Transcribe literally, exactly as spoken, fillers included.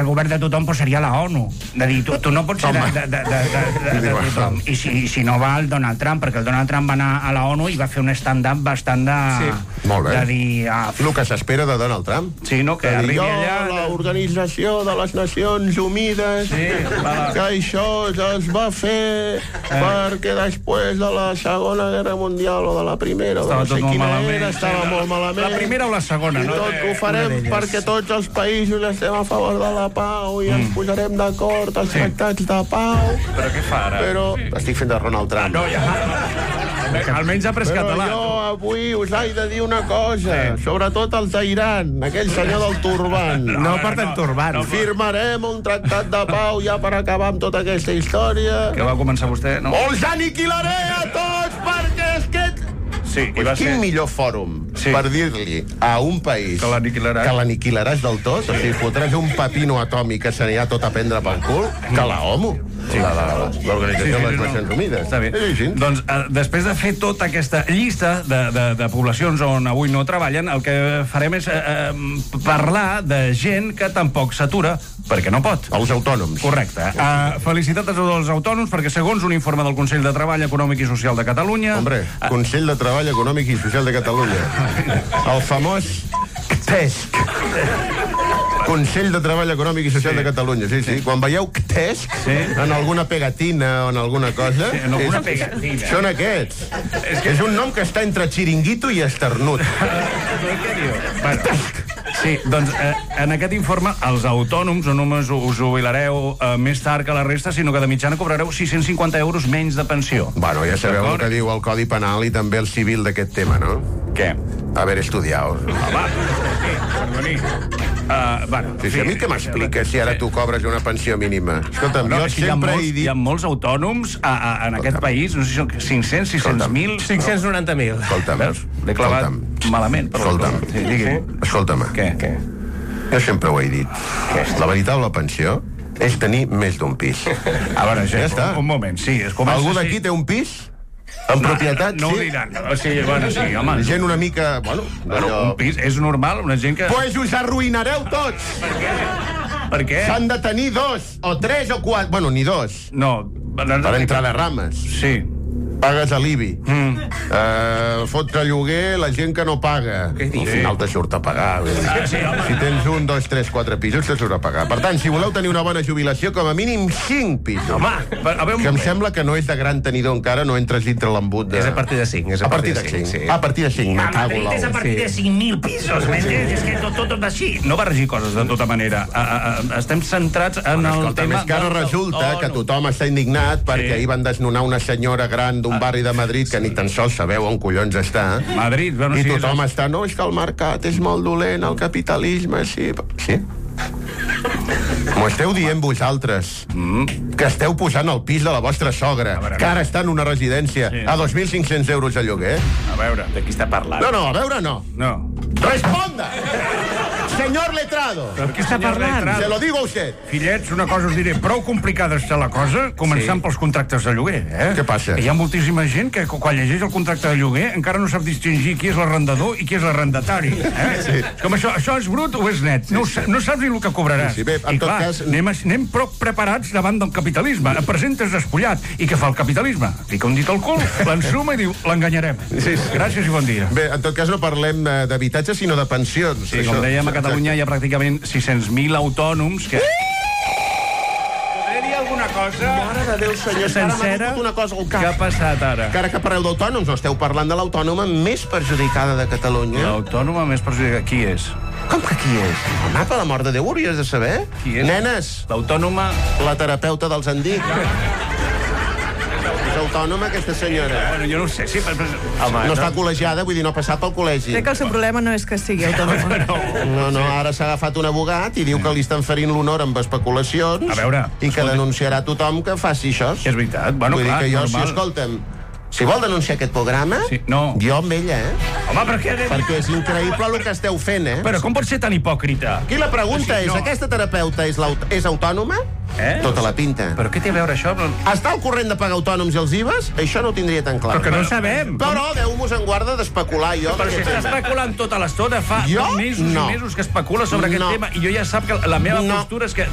el govern de tothom pues, seria la ONU. De dir, tu, tu no pots ser de, de, de, de, de, de tothom. I si, si no va el Donald Trump, perquè el Donald Trump va anar a la ONU i va fer un stand-up bastant de... Sí. Molt bé. De dir... Ah, el que s'espera de Donald Trump. Sí, no? Que arribi jo, allà... l'Organització de les Nacions Unides, sí, que això ja es va fer eh. perquè després de la Segona Guerra Mundial o de la Primera, estava no sé quina malament. era, estava sí, molt malament. La primera o la segona, I no? tot ho farem perquè tots els països estem a favor de la pau i mm. ens posarem d'acord als sí. tractats de pau. Però què fa ara? Però estic fent de Ronald Trump. No, ja... Almenys ha pres català. Però jo avui us haig de dir una cosa, sí. sobretot els d'Iran, aquell senyor del turban. No, no porten no, turban. No, Firmarem un tractat de pau ja per acabar amb tota aquesta història. Que va començar vostè, no? Els aniquilaré a tots perquè és que... Sí, i va Quin ser... millor fòrum sí. per dir-li a un país que l'aniquilaràs que l'aniquilaràs del tot, sí. o sigui, fotràs un pepino atòmic que s'anirà tot a prendre pel cul, que la OMU. Sí, l'Organització sí, sí, de les Nacions no. Unides. Està bé. Sí, doncs, eh, després de fer tota aquesta llista de, de, de poblacions on avui no treballen, el que farem és eh, eh, parlar de gent que tampoc s'atura perquè no pot. Els autònoms. Correcte. Uh, felicitats a tots els autònoms, perquè segons un informe del Consell de Treball Econòmic i Social de Catalunya... Hombre, uh, Consell de Treball Econòmic i Social de Catalunya. El famós C T E S C. Consell de Treball Econòmic i Social sí. de Catalunya. Sí, sí. Quan veieu C T E S C sí. en alguna pegatina o en alguna cosa... Sí, en alguna és, pegatina. Són aquests. És, que... és un nom que està entre xiringuito i esternut. Bueno, sí, doncs eh, en aquest informe els autònoms no només us jubilareu eh, més tard que la resta, sinó que de mitjana cobrareu sis-cents cinquanta euros menys de pensió. Bueno, ja sabeu el que diu el Codi Penal i també el civil d'aquest tema, no? Què? Haver estudiat. Home, sí, perdoni. Uh, bueno, sí, sí, a mi què m'expliques si ara tu cobres una pensió mínima? Escolta'm, no, jo sempre hi, he dit... Hi ha molts autònoms a, a, en aquest país, no sé si són cinc-cents, sis-cents mil... cinc-cents noranta mil. Escolta'm. Veus? L'he clavat malament. Escolta'm. Sí, digui. Escolta'm. Què? Què? Jo sempre ho he dit. Què? La veritable pensió és tenir més d'un pis. A veure, ja, ja està. Un, un moment, sí. Es Algú d'aquí té un pis? En no, propietat, no, no sí? ho diran. O sigui, bueno, sí, home. Gent una mica... Bueno, bueno allò... un pis és normal, una gent que... Pues us arruïnareu tots! Per què? Per què? S'han de tenir dos, o tres, o quatre... Bueno, ni dos. No. Per entrar de rames. Sí. Pagues a l'I B I. Mm. Uh, fotre lloguer la gent que no paga. Què dius? Al final te surt a pagar. Ah, sí, si tens un, dos, tres, quatre pisos, te surt a pagar. Per tant, si voleu tenir una bona jubilació, com a mínim cinc pisos. Home, a veure un que em moment. sembla que no és de gran tenidor encara, no entres dintre l'embut de... És a partir de cinc. És a, a partir de cinc. Sí. A partir de cinc. A Madrid és a partir de cinc mil pisos, m'entens? És que tot, tot, tot així. No barregir coses de tota manera. A, a, a, estem centrats en bueno, el escolta, tema... Més que ara resulta oh, que tothom està indignat perquè sí. ahir van desnonar una senyora gran d'un barri de Madrid que ni tan sols sabeu on collons està. Madrid, bueno, I sí, tothom és... està, no, és que el mercat és molt dolent, el capitalisme, sí. Sí? M'ho esteu dient vosaltres, mm. que esteu posant el pis de la vostra sogra, veure, que ara està en una residència, sí. a dos mil cinc-cents euros de lloguer. A veure, de qui està parlant? No, no, a veure no. No. Responda! Señor letrado. ¿De qué está parlant? Se lo digo a usted. Fillets, una cosa us diré, prou complicada està la cosa, començant sí. pels contractes de lloguer, eh? Què passa? Hi ha moltíssima gent que quan llegeix el contracte de lloguer encara no sap distingir qui és l'arrendador i qui és l'arrendatari, eh? Sí. Com això, això és brut o és net? Sí, no, sí. no saps ni el que cobraràs. Sí, sí. Bé, en I tot clar, cas... anem, anem prou preparats davant del capitalisme. Et presentes despullat. I què fa el capitalisme? Fica un dit al cul, l'ensuma i diu, l'enganyarem. Sí, sí. Gràcies i bon dia. Bé, en tot cas no parlem d'habitatge, sinó de pensions. Sí, com dèiem, a Catalunya hi ha pràcticament sis-cents mil autònoms que... Podria dir alguna cosa? Mare de Déu, senyor, sencera? Una cosa al cap. Què ha passat ara? Que ara que parleu d'autònoms, no esteu parlant de l'autònoma més perjudicada de Catalunya? L'autònoma més perjudicada? Qui és? Com que qui és? Home, per la mort de Déu, hauries de saber. Qui és? Nenes. L'autònoma... La terapeuta dels Andic. És autònoma, aquesta senyora. Bueno, jo no ho sé, sí, però... Home, no, no està col·legiada, vull dir, no ha passat pel col·legi. Crec que el seu problema no és que sigui autònoma. No, no, ara s'ha agafat un abogat i diu que li estan ferint l'honor amb especulacions. A veure... I que denunciarà tothom que faci això. És veritat, bueno, vull clar, dir que jo, normal. si escolta'm, si vol denunciar aquest programa, sí, no. jo amb ella, eh? Home, per què? Perquè és increïble el que esteu fent, eh? Però com pot ser tan hipòcrita? Aquí la pregunta sí, és, no. aquesta terapeuta és, és autònoma? Eh? Tota la pinta. Però què té a veure això? Està al corrent de pagar autònoms i els I V As? Això no ho tindria tan clar. Però que no ho sabem. Però Déu-mos en guarda d'especular, jo. Però si està especulant tota l'estona, fa jo? mesos no. i mesos que especula sobre aquest no. tema, i jo ja sap que la meva no. postura és que